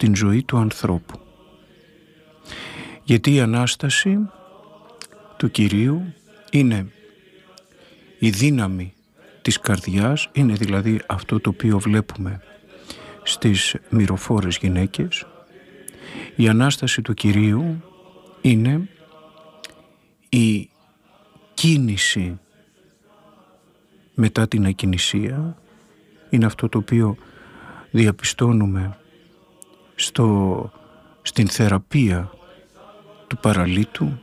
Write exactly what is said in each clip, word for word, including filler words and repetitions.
στην ζωή του ανθρώπου. Γιατί η Ανάσταση του Κυρίου είναι η δύναμη της καρδιάς, είναι δηλαδή αυτό το οποίο βλέπουμε στις μυροφόρες γυναίκες. Η Ανάσταση του Κυρίου είναι η κίνηση μετά την ακινησία, είναι αυτό το οποίο διαπιστώνουμε στο, στην θεραπεία του παραλύτου.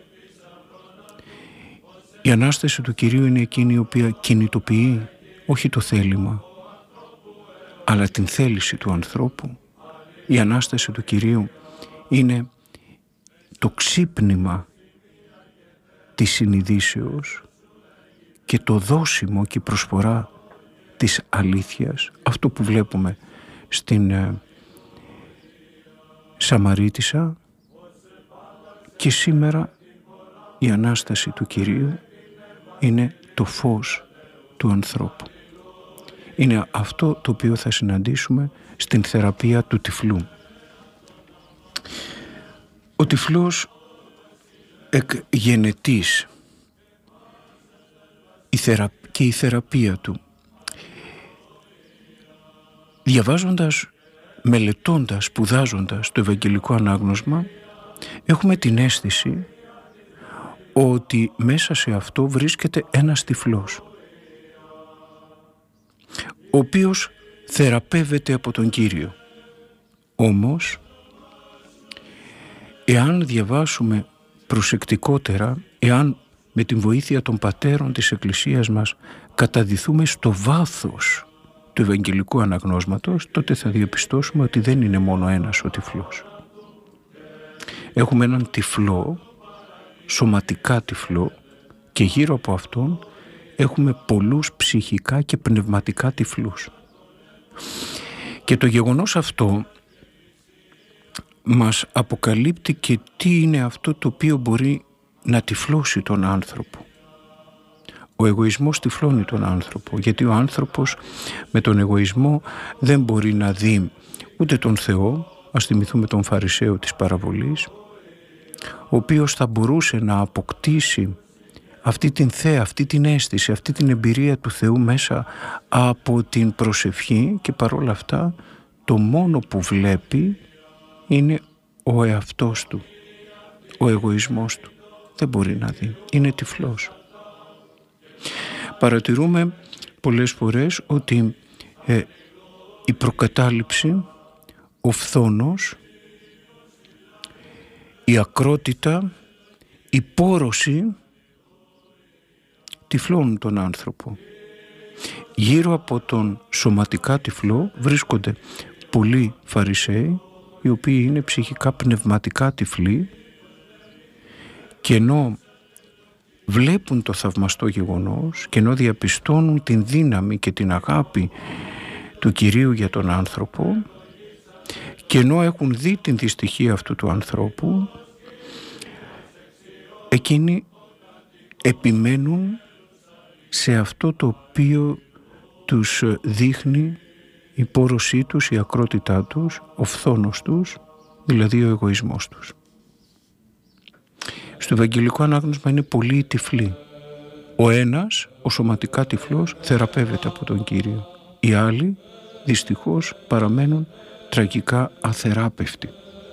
Η Ανάσταση του Κυρίου είναι εκείνη η οποία κινητοποιεί όχι το θέλημα, αλλά την θέληση του ανθρώπου. Η Ανάσταση του Κυρίου είναι το ξύπνημα της συνειδήσεως και το δώσιμο και η προσφορά της αλήθειας, αυτό που βλέπουμε στην ε, Σαμαρίτισσα. Και σήμερα η Ανάσταση του Κυρίου είναι το φως του ανθρώπου. Είναι αυτό το οποίο θα συναντήσουμε στην θεραπεία του τυφλού. Ο τυφλός εκ γενετής η θερα... και η θεραπεία του, διαβάζοντας, μελετώντας, σπουδάζοντας το Ευαγγελικό Ανάγνωσμα, έχουμε την αίσθηση ότι μέσα σε αυτό βρίσκεται ένας τυφλός, ο οποίος θεραπεύεται από τον Κύριο. Όμως, εάν διαβάσουμε προσεκτικότερα, εάν με την βοήθεια των πατέρων της Εκκλησίας μας καταδυθούμε στο βάθος του Ευαγγελικού Αναγνώσματος, τότε θα διαπιστώσουμε ότι δεν είναι μόνο ένας ο τυφλός. Έχουμε έναν τυφλό, σωματικά τυφλό, και γύρω από αυτόν έχουμε πολλούς ψυχικά και πνευματικά τυφλούς. Και το γεγονός αυτό μας αποκαλύπτει και τι είναι αυτό το οποίο μπορεί να τυφλώσει τον άνθρωπο. Ο εγωισμός τυφλώνει τον άνθρωπο, γιατί ο άνθρωπος με τον εγωισμό δεν μπορεί να δει ούτε τον Θεό. Ας θυμηθούμε τον Φαρισαίο της παραβολής, ο οποίος θα μπορούσε να αποκτήσει αυτή την θέα, αυτή την αίσθηση, αυτή την εμπειρία του Θεού μέσα από την προσευχή, και παρόλα αυτά το μόνο που βλέπει είναι ο εαυτός του, ο εγωισμός του. Δεν μπορεί να δει, είναι τυφλός. Παρατηρούμε πολλές φορές ότι ε, η προκατάληψη, ο φθόνος, η ακρότητα, η πόρωση τυφλώνουν τον άνθρωπο. Γύρω από τον σωματικά τυφλό βρίσκονται πολλοί Φαρισαίοι, οι οποίοι είναι ψυχικά πνευματικά τυφλοί, και ενώ βλέπουν το θαυμαστό γεγονός και ενώ διαπιστώνουν την δύναμη και την αγάπη του Κυρίου για τον άνθρωπο, και ενώ έχουν δει την δυστυχία αυτού του ανθρώπου, εκείνοι επιμένουν σε αυτό το οποίο τους δείχνει η πόρωσή τους, η ακρότητά τους, ο φθόνος τους, δηλαδή ο εγωισμός τους. Στο Ευαγγελικό Ανάγνωσμα είναι πολλοί τυφλοί. Ο ένας, ο σωματικά τυφλός, θεραπεύεται από τον Κύριο. Οι άλλοι, δυστυχώς, παραμένουν τραγικά αθεράπευτοι.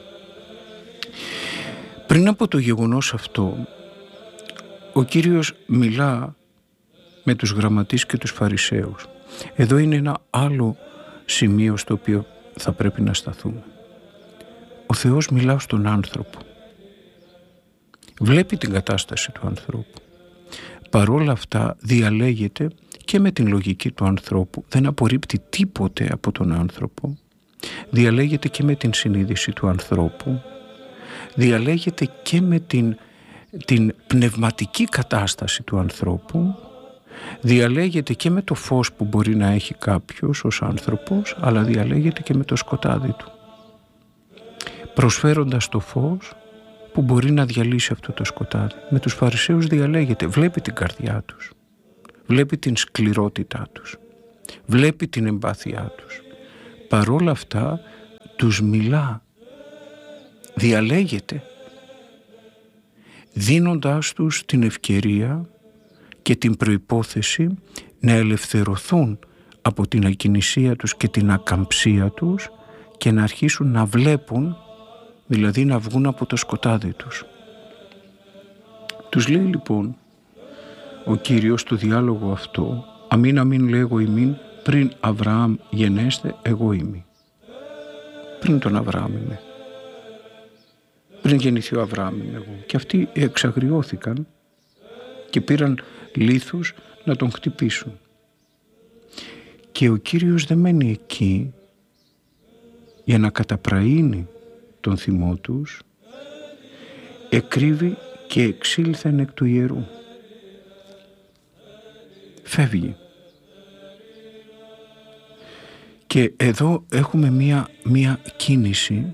Πριν από το γεγονός αυτό, ο Κύριος μιλά με τους γραμματείς και τους Φαρισαίους. Εδώ είναι ένα άλλο σημείο στο οποίο θα πρέπει να σταθούμε. Ο Θεός μιλά στον άνθρωπο. Βλέπει την κατάσταση του ανθρώπου. Παρόλα αυτά διαλέγεται και με την λογική του ανθρώπου. Δεν απορρίπτει τίποτε από τον άνθρωπο. Διαλέγεται και με την συνείδηση του ανθρώπου. Διαλέγεται και με την, την πνευματική κατάσταση του ανθρώπου. Διαλέγεται και με το φως που μπορεί να έχει κάποιος ως άνθρωπος, αλλά διαλέγεται και με το σκοτάδι του, προσφέροντας το φως που μπορεί να διαλύσει αυτό το σκοτάδι. Με τους Φαρισαίους διαλέγεται, βλέπει την καρδιά τους, βλέπει την σκληρότητά τους, βλέπει την εμπάθειά τους. Παρόλα αυτά τους μιλά, διαλέγεται, δίνοντάς τους την ευκαιρία και την προϋπόθεση να ελευθερωθούν από την ακινησία τους και την ακαμψία τους και να αρχίσουν να βλέπουν, δηλαδή να βγουν από το σκοτάδι τους. Τους λέει λοιπόν ο Κύριος στο διάλογο αυτό, αμήν αμήν λέγω ημίν, πριν Αβραάμ γενέστε εγώ είμαι. Πριν τον Αβραάμ είμαι. Πριν γεννηθεί ο Αβραάμ είμαι εγώ. Και αυτοί εξαγριώθηκαν και πήραν λίθους να τον χτυπήσουν. Και ο Κύριος δεν μένει εκεί για να καταπραίνει τον θυμό τους, εκρύβει και εξήλθεν εκ του ιερού. Φεύγει. Και εδώ έχουμε μία, μία κίνηση,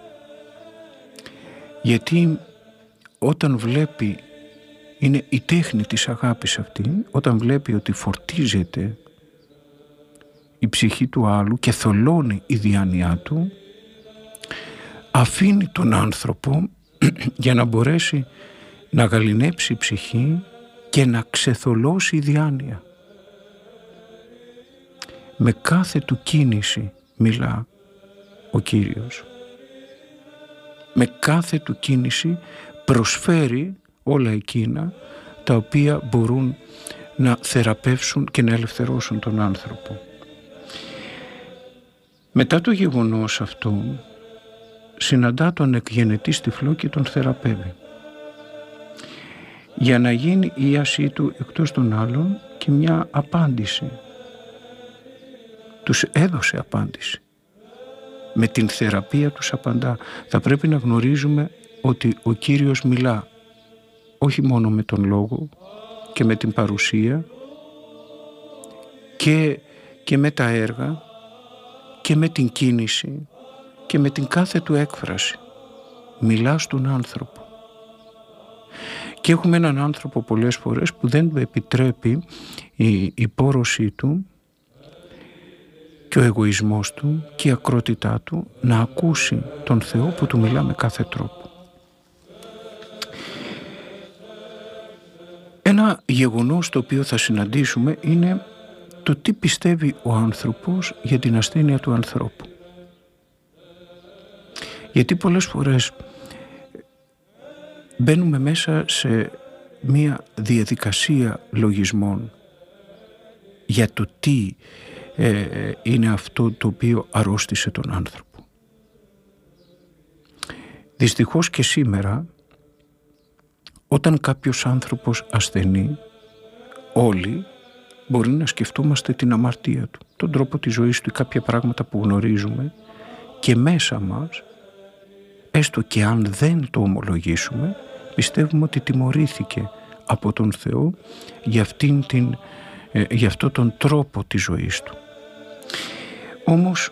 γιατί όταν βλέπει, είναι η τέχνη της αγάπης αυτή, όταν βλέπει ότι φορτίζεται η ψυχή του άλλου και θολώνει η διάνοιά του, αφήνει τον άνθρωπο για να μπορέσει να γαληνέψει η ψυχή και να ξεθολώσει η διάνοια. Με κάθε του κίνηση μιλά ο Κύριος. Με κάθε του κίνηση προσφέρει όλα εκείνα τα οποία μπορούν να θεραπεύσουν και να ελευθερώσουν τον άνθρωπο. Μετά το γεγονός αυτό, συναντά τον εκγενετή τυφλό και τον θεραπεύει. Για να γίνει η ίασή του εκτός των άλλων και μια απάντηση. Τους έδωσε απάντηση. Με την θεραπεία τους απαντά. Θα πρέπει να γνωρίζουμε ότι ο Κύριος μιλά όχι μόνο με τον λόγο και με την παρουσία και, και με τα έργα και με την κίνηση και με την κάθε του έκφραση. Μιλά στον άνθρωπο. Και έχουμε έναν άνθρωπο πολλές φορές που δεν του επιτρέπει η, η πόρωσή του και ο εγωισμός του και η ακρότητά του να ακούσει τον Θεό που του μιλά με κάθε τρόπο. Ένα γεγονός το οποίο θα συναντήσουμε είναι το τι πιστεύει ο άνθρωπος για την ασθένεια του ανθρώπου. Γιατί πολλές φορές μπαίνουμε μέσα σε μία διαδικασία λογισμών για το τι ε, είναι αυτό το οποίο αρρώστησε τον άνθρωπο. Δυστυχώς και σήμερα, όταν κάποιος άνθρωπος ασθενεί, όλοι μπορεί να σκεφτόμαστε την αμαρτία του, τον τρόπο της ζωής του ή κάποια πράγματα που γνωρίζουμε και μέσα μας, έστω και αν δεν το ομολογήσουμε, πιστεύουμε ότι τιμωρήθηκε από τον Θεό για, αυτήν την, ε, για αυτό τον τρόπο της ζωής του. Όμως,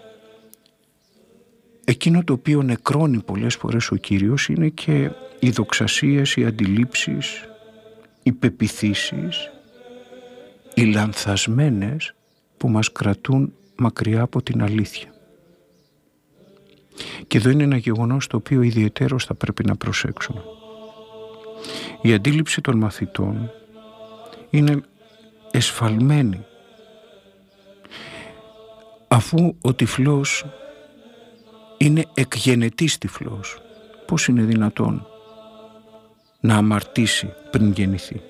εκείνο το οποίο νεκρώνει πολλές φορές ο Κύριος είναι και οι δοξασίες, οι αντιλήψεις, οι πεποιθήσεις, οι λανθασμένες που μας κρατούν μακριά από την αλήθεια. Και εδώ είναι ένα γεγονός το οποίο ιδιαιτέρως θα πρέπει να προσέξουμε. Η αντίληψη των μαθητών είναι εσφαλμένη, αφού ο τυφλός είναι εκγενετής τυφλός. Πώς είναι δυνατόν να αμαρτήσει πριν γεννηθεί?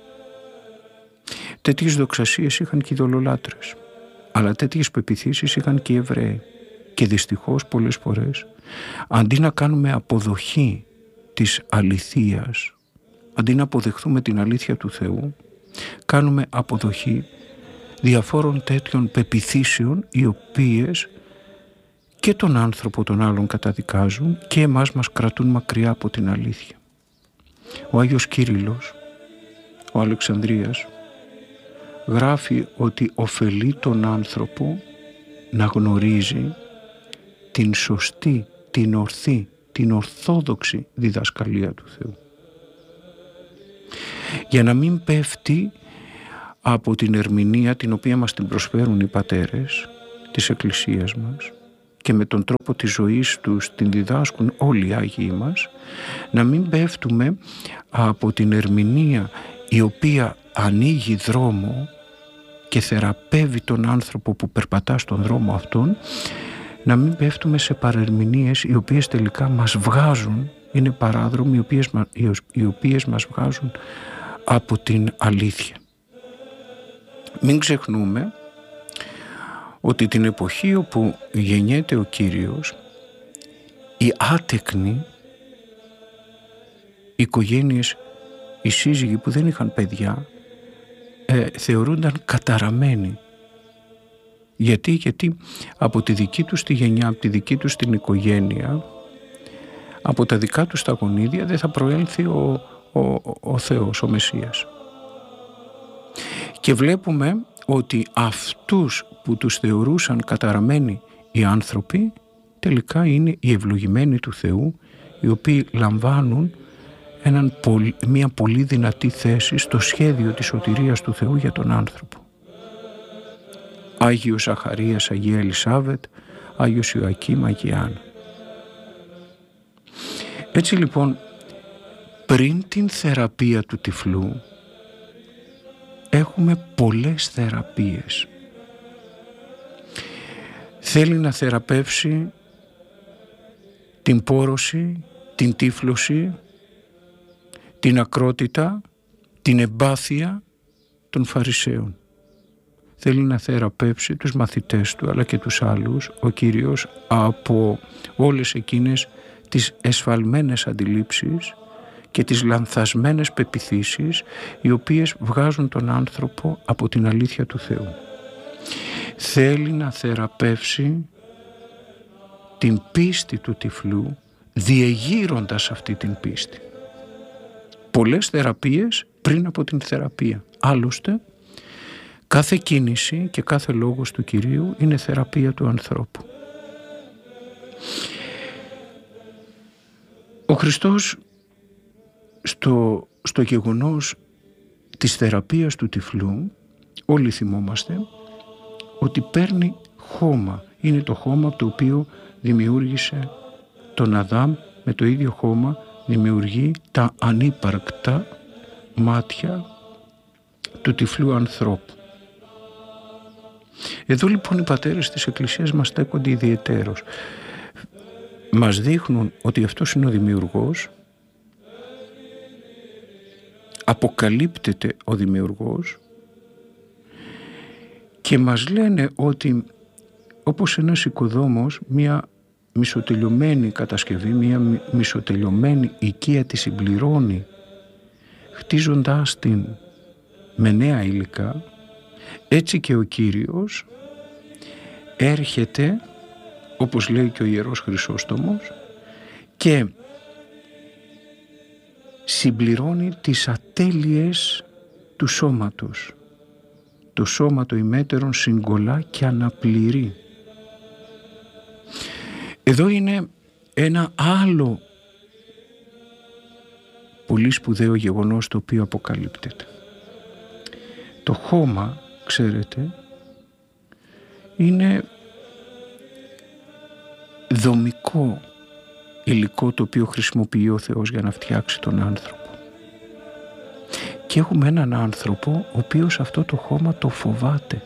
Τέτοιες δοξασίες είχαν και οι ειδωλολάτρες, αλλά τέτοιες πεποιθήσεις είχαν και οι Εβραίοι. Και δυστυχώς πολλές φορές, αντί να κάνουμε αποδοχή της αληθείας, αντί να αποδεχθούμε την αλήθεια του Θεού, κάνουμε αποδοχή διαφόρων τέτοιων πεποιθήσεων, οι οποίες και τον άνθρωπο των άλλων καταδικάζουν και εμάς μας κρατούν μακριά από την αλήθεια. Ο Άγιος Κύριλλος, ο Αλεξανδρίας, γράφει ότι ωφελεί τον άνθρωπο να γνωρίζει την σωστή, την ορθή, την ορθόδοξη διδασκαλία του Θεού. Για να μην πέφτει από την ερμηνεία την οποία μας την προσφέρουν οι πατέρες της Εκκλησίας μας και με τον τρόπο της ζωής τους την διδάσκουν όλοι οι Άγιοι μας, να μην πέφτουμε από την ερμηνεία η οποία ανοίγει δρόμο και θεραπεύει τον άνθρωπο που περπατά στον δρόμο αυτόν, να μην πέφτουμε σε παρερμηνίες οι οποίες τελικά μας βγάζουν, είναι παράδρομοι οι οποίες, οι οποίες μας βγάζουν από την αλήθεια. Μην ξεχνούμε ότι την εποχή όπου γεννιέται ο Κύριος, οι άτεκνοι, οι οικογένειες, οι σύζυγοι που δεν είχαν παιδιά, ε, θεωρούνταν καταραμένοι. Γιατί, γιατί από τη δική τους τη γενιά, από τη δική τους την οικογένεια, από τα δικά τους τα γονίδια δεν θα προέλθει ο, ο, ο, ο Θεός, ο Μεσσίας. Και βλέπουμε ότι αυτούς που τους θεωρούσαν καταραμένοι οι άνθρωποι τελικά είναι οι ευλογημένοι του Θεού, οι οποίοι λαμβάνουν έναν, μια πολύ δυνατή θέση στο σχέδιο της σωτηρίας του Θεού για τον άνθρωπο. Άγιος Ζαχαρίας, Αγία Ελισάβετ, Άγιος Ιωακήμ, Αγία Άννα. Έτσι λοιπόν, πριν την θεραπεία του τυφλού έχουμε πολλές θεραπείες. Θέλει να θεραπεύσει την πόρωση, την τύφλωση, την ακρότητα, την εμπάθεια των Φαρισαίων. Θέλει να θεραπεύσει τους μαθητές του αλλά και τους άλλους ο Κύριος από όλες εκείνες τις εσφαλμένες αντιλήψεις και τις λανθασμένες πεποιθήσεις οι οποίες βγάζουν τον άνθρωπο από την αλήθεια του Θεού. Θέλει να θεραπεύσει την πίστη του τυφλού διεγείροντας αυτή την πίστη. Πολλές θεραπείες πριν από την θεραπεία. Άλλωστε, κάθε κίνηση και κάθε λόγος του Κυρίου είναι θεραπεία του ανθρώπου. Ο Χριστός στο, στο γεγονός της θεραπείας του τυφλού, όλοι θυμόμαστε ότι παίρνει χώμα. Είναι το χώμα το οποίο δημιούργησε τον Αδάμ, με το ίδιο χώμα δημιουργεί τα ανύπαρκτα μάτια του τυφλού ανθρώπου. Εδώ λοιπόν οι πατέρες της Εκκλησίας μας στέκονται ιδιαιτέρως. Μας δείχνουν ότι αυτός είναι ο δημιουργός, αποκαλύπτεται ο δημιουργός και μας λένε ότι όπως ένας οικοδόμος μια μισοτελειωμένη κατασκευή, μια μισοτελειωμένη οικία τη συμπληρώνει χτίζοντάς την με νέα υλικά, έτσι και ο Κύριος έρχεται, όπως λέει και ο Ιερός Χρυσόστομος, και συμπληρώνει τις ατέλειες του σώματος. Το σώμα το ημέτερον συγκολά και αναπληρεί. Εδώ είναι ένα άλλο πολύ σπουδαίο γεγονός το οποίο αποκαλύπτεται. Το χώμα, ξέρετε, είναι δομικό υλικό το οποίο χρησιμοποιεί ο Θεός για να φτιάξει τον άνθρωπο. Και έχουμε έναν άνθρωπο ο οποίος αυτό το χώμα το φοβάται.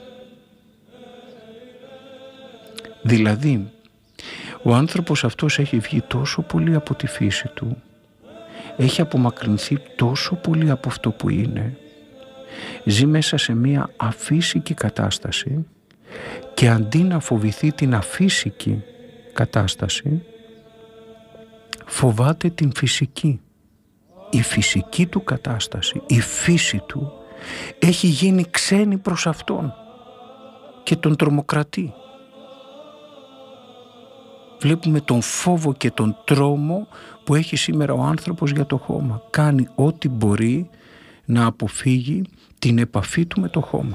Δηλαδή, ο άνθρωπος αυτός έχει βγει τόσο πολύ από τη φύση του, έχει απομακρυνθεί τόσο πολύ από αυτό που είναι, ζει μέσα σε μία αφύσικη κατάσταση και αντί να φοβηθεί την αφύσικη κατάσταση, φοβάται την φυσική. Η φυσική του κατάσταση, η φύση του έχει γίνει ξένη προς αυτόν και τον τρομοκρατεί. Βλέπουμε τον φόβο και τον τρόμο που έχει σήμερα ο άνθρωπος για το χώμα. Κάνει ό,τι μπορεί να αποφύγει την επαφή του με το χώμα.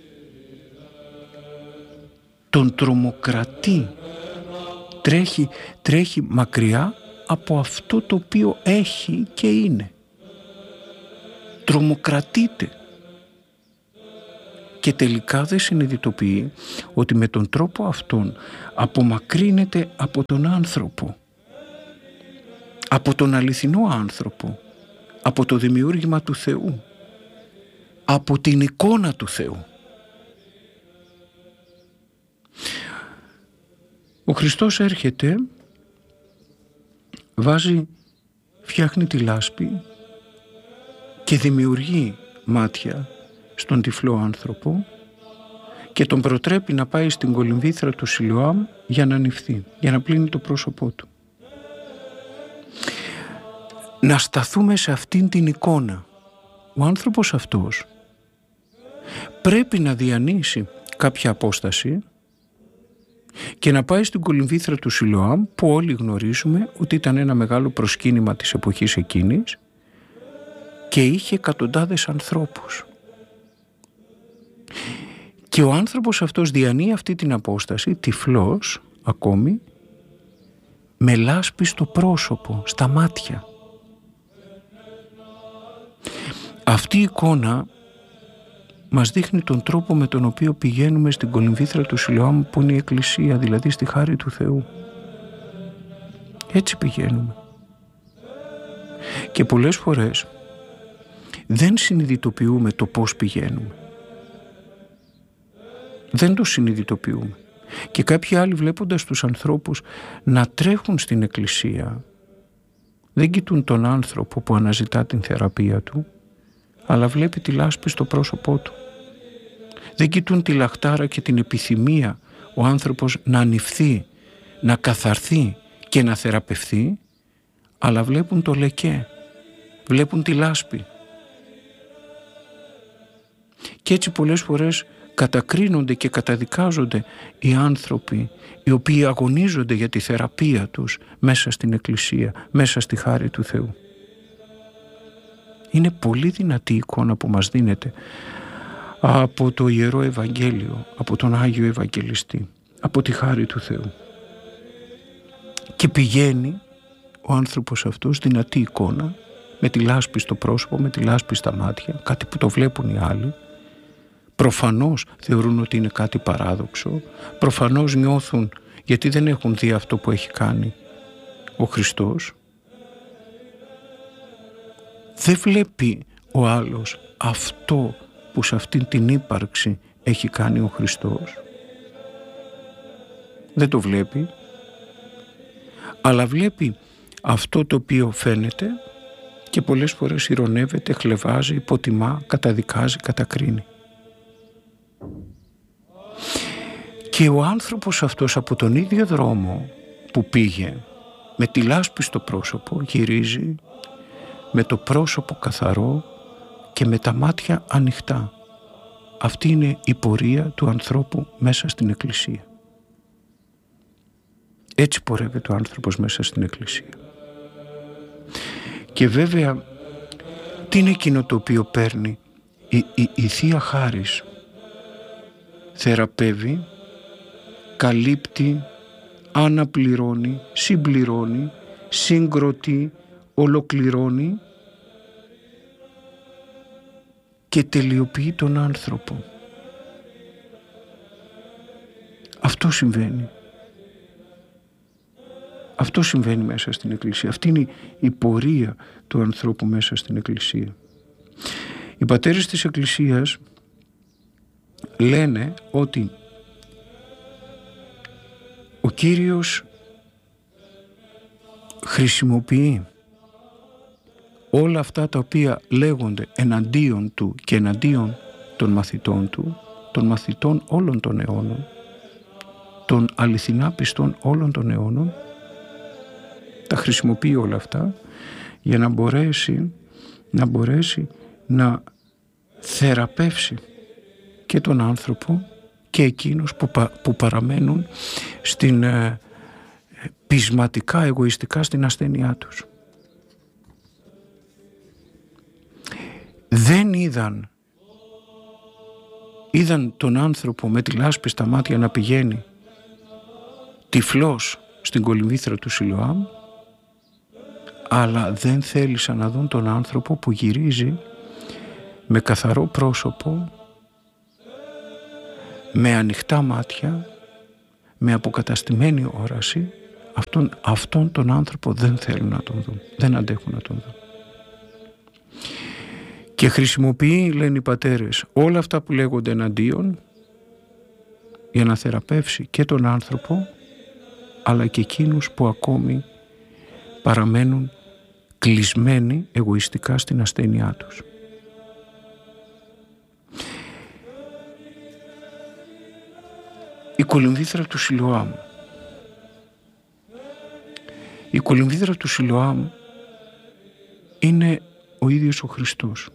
Τον τρομοκρατεί. Τρέχει, τρέχει μακριά από αυτό το οποίο έχει και είναι. Τρομοκρατείται. και τελικά δεν συνειδητοποιεί ότι με τον τρόπο αυτόν απομακρύνεται από τον άνθρωπο, από τον αληθινό άνθρωπο, από το δημιούργημα του Θεού, από την εικόνα του Θεού. Ο Χριστός έρχεται, βάζει, φτιάχνει τη λάσπη και δημιουργεί μάτια στον τυφλό άνθρωπο και τον προτρέπει να πάει στην κολυμβήθρα του Σιλοάμ για να ανοιχθεί, για να πλύνει το πρόσωπό του. Να σταθούμε σε αυτήν την εικόνα. Ο άνθρωπος αυτός πρέπει να διανύσει κάποια απόσταση και να πάει στην κολυμβήθρα του Σιλοάμ, που όλοι γνωρίζουμε ότι ήταν ένα μεγάλο προσκύνημα της εποχής εκείνης και είχε εκατοντάδες ανθρώπους. Και ο άνθρωπος αυτός διανύει αυτή την απόσταση, τυφλός ακόμη, με λάσπη στο πρόσωπο, στα μάτια. Αυτή η εικόνα μας δείχνει τον τρόπο με τον οποίο πηγαίνουμε στην κολυμβήθρα του Σιλοάμ, που είναι η Εκκλησία, δηλαδή στη χάρη του Θεού. Έτσι πηγαίνουμε. Και πολλές φορές δεν συνειδητοποιούμε το πώς πηγαίνουμε. Δεν το συνειδητοποιούμε. Και κάποιοι άλλοι, βλέποντας τους ανθρώπους να τρέχουν στην Εκκλησία, δεν κοιτούν τον άνθρωπο που αναζητά την θεραπεία του, αλλά βλέπει τη λάσπη στο πρόσωπό του. Δεν κοιτούν τη λαχτάρα και την επιθυμία ο άνθρωπος να ανοιχθεί, να καθαρθεί και να θεραπευθεί, αλλά βλέπουν το λεκέ, βλέπουν τη λάσπη. Και έτσι πολλές φορές κατακρίνονται και καταδικάζονται οι άνθρωποι οι οποίοι αγωνίζονται για τη θεραπεία τους μέσα στην Εκκλησία, μέσα στη χάρη του Θεού. Είναι πολύ δυνατή η εικόνα που μας δίνεται από το Ιερό Ευαγγέλιο, από τον Άγιο Ευαγγελιστή, από τη χάρη του Θεού. Και πηγαίνει ο άνθρωπος αυτός, δυνατή εικόνα, με τη λάσπη στο πρόσωπο, με τη λάσπη στα μάτια, κάτι που το βλέπουν οι άλλοι. Προφανώς θεωρούν ότι είναι κάτι παράδοξο, προφανώς νιώθουν, γιατί δεν έχουν δει αυτό που έχει κάνει ο Χριστός. Δεν βλέπει ο άλλος αυτό που σε αυτήν την ύπαρξη έχει κάνει ο Χριστός. Δεν το βλέπει, αλλά βλέπει αυτό το οποίο φαίνεται και πολλές φορές ειρωνεύεται, χλευάζει, υποτιμά, καταδικάζει, κατακρίνει. Και ο άνθρωπος αυτός από τον ίδιο δρόμο που πήγε, με τη λάσπη στο πρόσωπο, γυρίζει με το πρόσωπο καθαρό και με τα μάτια ανοιχτά. Αυτή είναι η πορεία του ανθρώπου μέσα στην Εκκλησία. Έτσι πορεύεται ο άνθρωπος μέσα στην Εκκλησία. Και βέβαια, τι είναι εκείνο το οποίο παίρνει η, η, η Θεία Χάρις? Θεραπεύει, καλύπτει, αναπληρώνει, συμπληρώνει, συγκροτεί, ολοκληρώνει και τελειοποιεί τον άνθρωπο. Αυτό συμβαίνει. Αυτό συμβαίνει μέσα στην Εκκλησία. Αυτή είναι η πορεία του ανθρώπου μέσα στην Εκκλησία. Οι πατέρες της Εκκλησίας λένε ότι ο Κύριος χρησιμοποιεί όλα αυτά τα οποία λέγονται εναντίον του και εναντίον των μαθητών του, των μαθητών όλων των αιώνων, των αληθινά πιστών όλων των αιώνων, τα χρησιμοποιεί όλα αυτά για να μπορέσει να μπορέσει να θεραπεύσει και τον άνθρωπο και εκείνους που, πα, που παραμένουν στην, ε, πεισματικά, εγωιστικά στην ασθένειά τους. Δεν είδαν, είδαν τον άνθρωπο με τη λάσπη στα μάτια να πηγαίνει τυφλός στην κολυμβήθρα του Σιλοάμ, αλλά δεν θέλησαν να δουν τον άνθρωπο που γυρίζει με καθαρό πρόσωπο, με ανοιχτά μάτια, με αποκαταστημένη όραση, αυτόν, αυτόν τον άνθρωπο δεν θέλουν να τον δουν, δεν αντέχουν να τον δουν. Και χρησιμοποιεί, λένε οι πατέρες, όλα αυτά που λέγονται εναντίον για να θεραπεύσει και τον άνθρωπο, αλλά και εκείνους που ακόμη παραμένουν κλεισμένοι εγωιστικά στην ασθένειά τους. Η κολυμβήθρα του Σιλοάμ. Η κολυμβήθρα του Σιλοάμ είναι ο ίδιος ο Χριστός.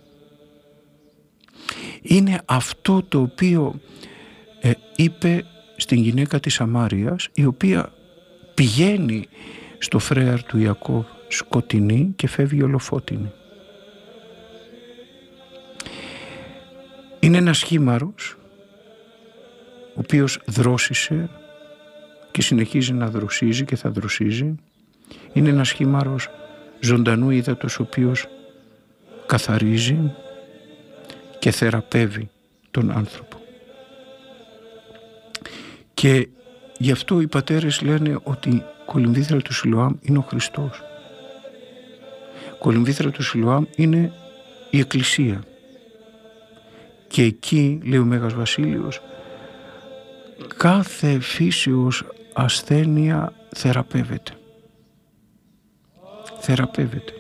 Είναι αυτό το οποίο ε, είπε στην γυναίκα της Σαμάρειας, η οποία πηγαίνει στο φρέαρ του Ιακώβ σκοτεινή και φεύγει ολοφώτινη. Είναι ένας χήμαρος ο οποίος δρόσισε και συνεχίζει να δροσίζει και θα δροσίζει. Είναι ένας χήμαρος ζωντανού ύδατος ο οποίος καθαρίζει και θεραπεύει τον άνθρωπο. Και γι' αυτό οι πατέρες λένε ότι η κολυμβήθρα του Σιλοάμ είναι ο Χριστός. Η κολυμβήθρα του Σιλοάμ είναι η Εκκλησία. Και εκεί, λέει ο Μέγας Βασίλειος, κάθε φύσεως ασθένεια θεραπεύεται. Θεραπεύεται.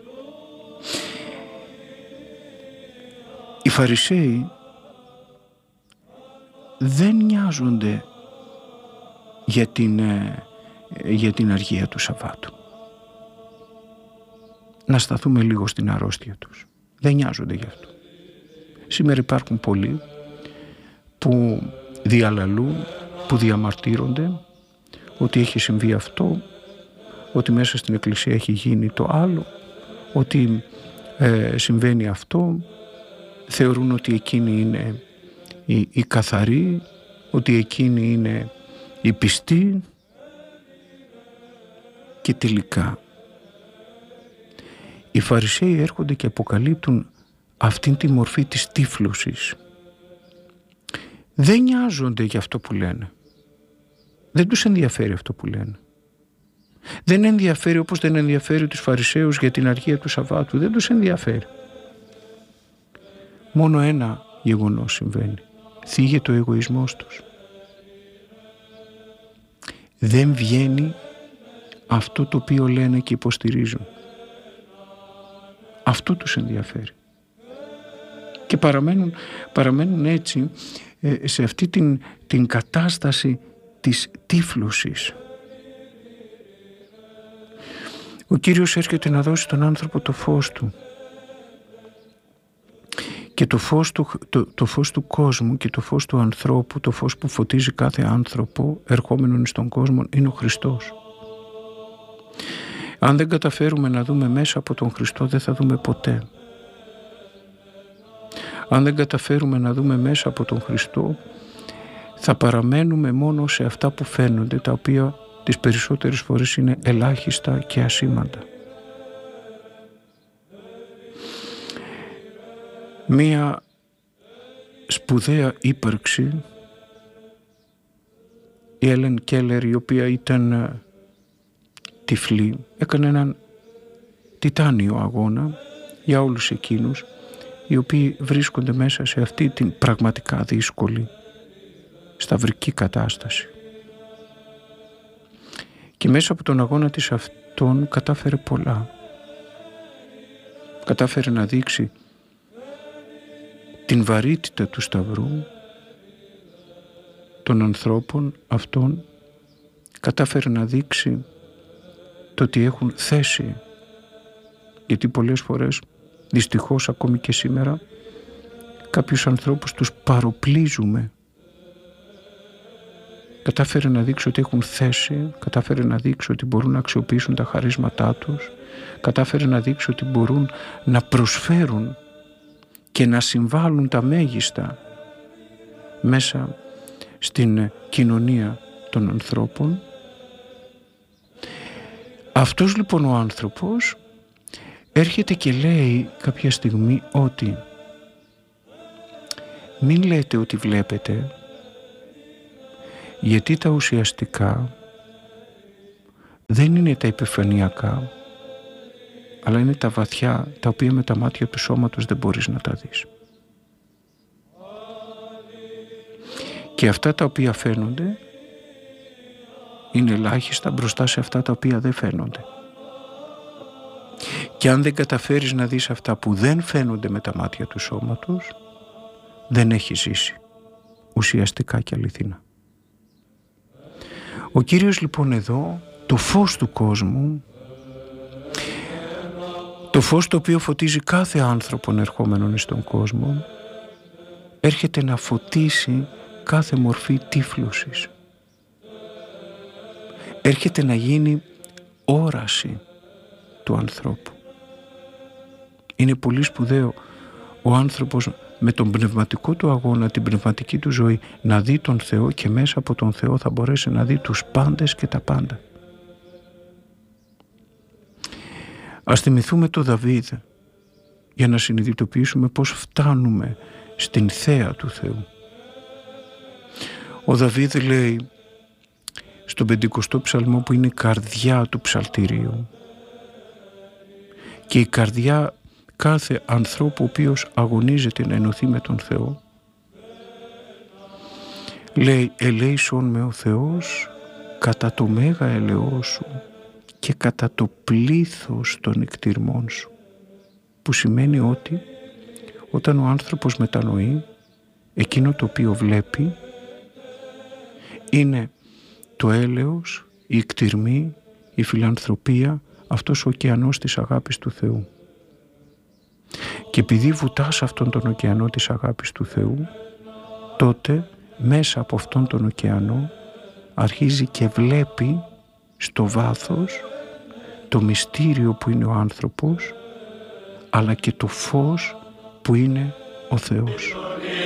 Οι Φαρισαίοι δεν νοιάζονται για την, για την αργία του Σαββάτου. Να σταθούμε λίγο στην αρρώστια τους. Δεν νοιάζονται γι' αυτό. Σήμερα υπάρχουν πολλοί που διαλαλούν, που διαμαρτύρονται ότι έχει συμβεί αυτό, ότι μέσα στην Εκκλησία έχει γίνει το άλλο, ότι ε, συμβαίνει αυτό, θεωρούν ότι εκείνη είναι η, η καθαρή, ότι εκείνη είναι η πιστή, και τελικά οι Φαρισαίοι έρχονται και αποκαλύπτουν αυτήν τη μορφή της τύφλωσης. Δεν νοιάζονται για αυτό που λένε. Δεν τους ενδιαφέρει αυτό που λένε. Δεν ενδιαφέρει, όπως δεν ενδιαφέρει τους Φαρισαίους για την αργία του Σαββάτου. Δεν τους ενδιαφέρει. Μόνο ένα γεγονός συμβαίνει. Θίγεται ο εγωισμός τους. Δεν βγαίνει αυτό το οποίο λένε και υποστηρίζουν. Αυτό τους ενδιαφέρει. Και παραμένουν, παραμένουν έτσι ε, σε αυτή την, την κατάσταση της τύφλωσης. Ο Κύριος έρχεται να δώσει στον άνθρωπο το φως του. Και το φως του, το, το φως του κόσμου και το φως του ανθρώπου, το φως που φωτίζει κάθε άνθρωπο ερχόμενον στον κόσμο, είναι ο Χριστός. Αν δεν καταφέρουμε να δούμε μέσα από τον Χριστό, δεν θα δούμε ποτέ. Αν δεν καταφέρουμε να δούμε μέσα από τον Χριστό, θα παραμένουμε μόνο σε αυτά που φαίνονται, τα οποία τις περισσότερες φορές είναι ελάχιστα και ασήμαντα. Μία σπουδαία ύπαρξη, η Έλεν Κέλλερ, η οποία ήταν τυφλή, έκανε έναν τιτάνιο αγώνα για όλους εκείνους οι οποίοι βρίσκονται μέσα σε αυτή την πραγματικά δύσκολη σταυρική κατάσταση. Και μέσα από τον αγώνα της αυτόν κατάφερε πολλά. Κατάφερε να δείξει την βαρύτητα του σταυρού, των ανθρώπων αυτών, κατάφερε να δείξει το ότι έχουν θέση, γιατί πολλές φορές, δυστυχώς ακόμη και σήμερα, κάποιους ανθρώπους τους παροπλίζουμε. Κατάφερε να δείξει ότι έχουν θέση, κατάφερε να δείξει ότι μπορούν να αξιοποιήσουν τα χαρίσματά τους, κατάφερε να δείξει ότι μπορούν να προσφέρουν και να συμβάλλουν τα μέγιστα μέσα στην κοινωνία των ανθρώπων. Αυτός λοιπόν ο άνθρωπος έρχεται και λέει κάποια στιγμή ότι μην λέτε ότι βλέπετε, Γιατί τα ουσιαστικά δεν είναι τα επιφανειακά, αλλά είναι τα βαθιά, τα οποία με τα μάτια του σώματος δεν μπορείς να τα δεις. Και αυτά τα οποία φαίνονται είναι ελάχιστα μπροστά σε αυτά τα οποία δεν φαίνονται. Και αν δεν καταφέρεις να δεις αυτά που δεν φαίνονται με τα μάτια του σώματος, δεν έχεις ζήσει ουσιαστικά και αληθινά. Ο Κύριος λοιπόν εδώ, το φως του κόσμου, το φως το οποίο φωτίζει κάθε άνθρωπον ερχόμενον στον κόσμο, έρχεται να φωτίσει κάθε μορφή τύφλωσης. Έρχεται να γίνει όραση του ανθρώπου. Είναι πολύ σπουδαίο ο άνθρωπος με τον πνευματικό του αγώνα, την πνευματική του ζωή, να δει τον Θεό και μέσα από τον Θεό θα μπορέσει να δει τους πάντες και τα πάντα. Ας θυμηθούμε το Δαβίδ για να συνειδητοποιήσουμε πώς φτάνουμε στην θέα του Θεού. Ο Δαβίδ λέει στον πεντηκοστό ψαλμό, που είναι η καρδιά του ψαλτηρίου και η καρδιά κάθε ανθρώπου ο οποίος αγωνίζεται να ενωθεί με τον Θεό, λέει «Ελέησον με ο Θεός κατά το μέγα ελαιό σου και κατά το πλήθος των εκτιρμών σου», που σημαίνει ότι όταν ο άνθρωπος μετανοεί, εκείνο το οποίο βλέπει είναι το έλεος, η εκτιρμή, η φιλανθρωπία, αυτός ο ωκεανός της αγάπης του Θεού. Και επειδή βουτάς αυτόν τον ωκεανό της αγάπης του Θεού, τότε μέσα από αυτόν τον ωκεανό αρχίζει και βλέπει στο βάθος το μυστήριο που είναι ο άνθρωπος, αλλά και το φως που είναι ο Θεός.